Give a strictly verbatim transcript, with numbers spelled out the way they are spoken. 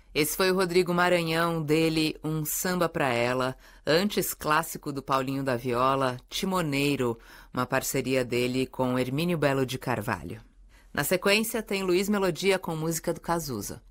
Esse foi o Rodrigo Maranhão, dele Um Samba Pra Ela, antes clássico do Paulinho da Viola, Timoneiro, uma parceria dele com Hermínio Belo de Carvalho. Na sequência tem Luiz Melodia com música do Cazuza.